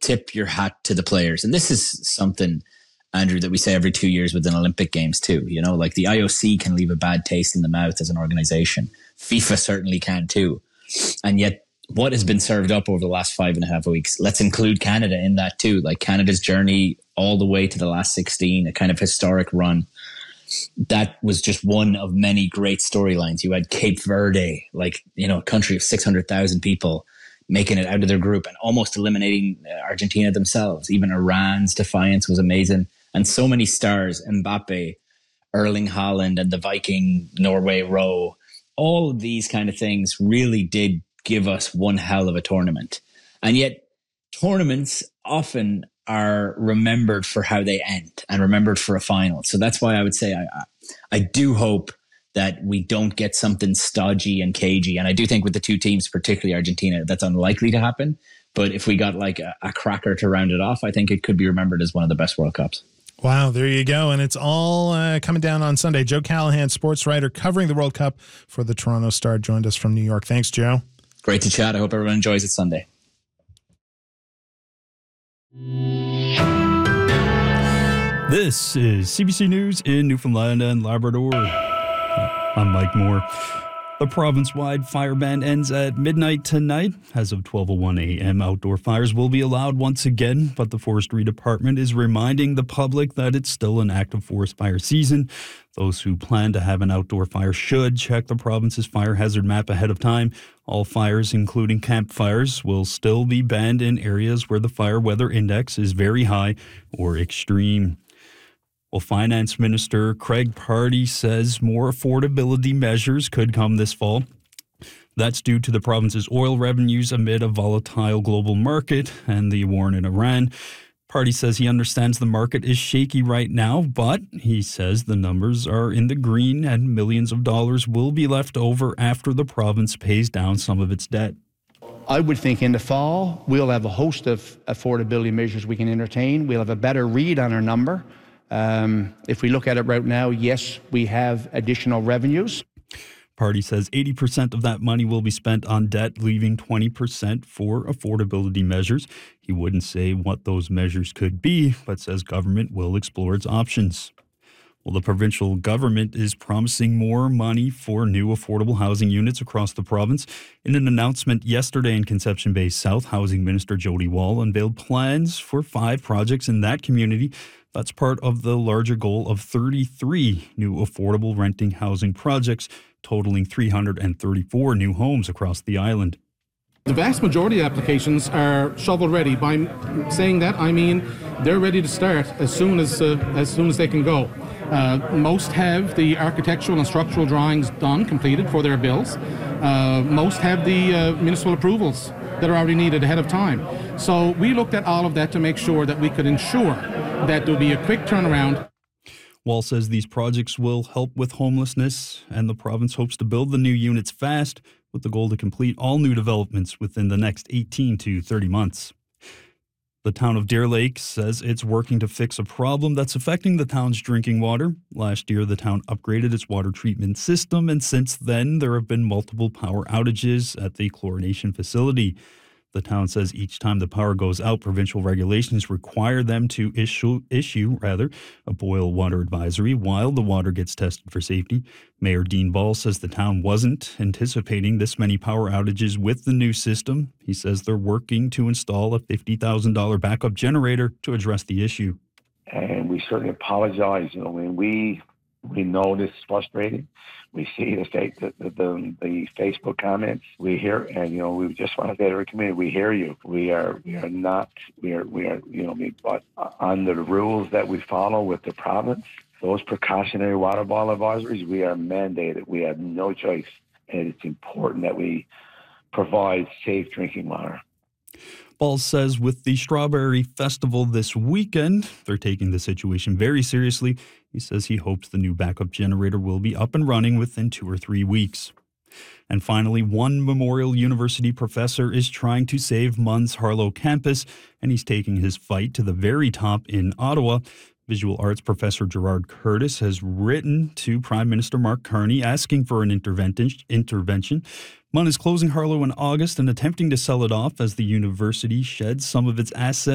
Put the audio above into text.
tip your hat to the players. And this is something, Andrew, that we say every 2 years within Olympic Games too. You know, like the IOC can leave a bad taste in the mouth as an organization. FIFA certainly can too. And yet what has been served up over the last 5.5 weeks, let's include Canada in that too. Like Canada's journey all the way to the last 16, a kind of historic run. That was just one of many great storylines. You had Cape Verde, like, you know, a country of 600,000 people making it out of their group and almost eliminating Argentina themselves. Even Iran's defiance was amazing. And so many stars, Mbappe, Erling Haaland, and the Viking Norway row. All of these kind of things really did give us one hell of a tournament. And yet tournaments often are remembered for how they end and remembered for a final. So that's why I would say I do hope that we don't get something stodgy and cagey. And I do think with the two teams, particularly Argentina, that's unlikely to happen. But if we got like a cracker to round it off, I think it could be remembered as one of the best World Cups. Wow, there you go. And it's all coming down on Sunday. Joe Callahan, sports writer covering the World Cup for the Toronto Star, joined us from New York. Thanks, Joe. Great to chat. I hope everyone enjoys it Sunday. This is CBC News in Newfoundland and Labrador. I'm Mike Moore. The province-wide fire ban ends at midnight tonight. As of 12:01 a.m., outdoor fires will be allowed once again, but the Forestry Department is reminding the public that it's still an active forest fire season. Those who plan to have an outdoor fire should check the province's fire hazard map ahead of time. All fires, including campfires, will still be banned in areas where the fire weather index is very high or extreme. Well, Finance Minister Craig Pardy says more affordability measures could come this fall. That's due to the province's oil revenues amid a volatile global market and the war in Iran. Pardy says he understands the market is shaky right now, but he says the numbers are in the green and millions of dollars will be left over after the province pays down some of its debt. I would think in the fall we'll have a host of affordability measures we can entertain. We'll have a better read on our number. If we look at it right now, yes, we have additional revenues. Pardy says 80% of that money will be spent on debt, leaving 20% for affordability measures. He wouldn't say what those measures could be, but says government will explore its options. Well, the provincial government is promising more money for new affordable housing units across the province. In an announcement yesterday in Conception Bay South, Housing Minister Jody Wall unveiled plans for 5 projects in that community. That's part of the larger goal of 33 new affordable renting housing projects, totaling 334 new homes across the island. The vast majority of applications are shovel ready. By saying that, I mean they're ready to start as soon as they can go. Most have the architectural and structural drawings done, completed for their bills. Most have the municipal approvals that are already needed ahead of time. So we looked at all of that to make sure that we could ensure that there will be a quick turnaround. Wall says these projects will help with homelessness, and the province hopes to build the new units fast with the goal to complete all new developments within the next 18 to 30 months. The town of Deer Lake says it's working to fix a problem that's affecting the town's drinking water. Last year, the town upgraded its water treatment system, and since then, there have been multiple power outages at the chlorination facility. The town says each time the power goes out, provincial regulations require them to issue a boil water advisory while the water gets tested for safety. Mayor Dean Ball says the town wasn't anticipating this many power outages with the new system. He says they're working to install a $50,000 backup generator to address the issue. And we certainly apologize. You know, when we know this is frustrating. We see the Facebook comments. We hear, and you know, we just want to say to our community, we hear you. But under the rules that we follow with the province, those precautionary water ball advisories, we are mandated. We have no choice, and it's important that we provide safe drinking water. Ball says with the Strawberry Festival this weekend, they're taking the situation very seriously. He says he hopes the new backup generator will be up and running within 2 or 3 weeks. And finally, one Memorial University professor is trying to save MUN's Harlow campus, and he's taking his fight to the very top in Ottawa. Visual arts professor Gerard Curtis has written to Prime Minister Mark Carney asking for an intervention. MUN is closing Harlow in August and attempting to sell it off as the university sheds some of its assets.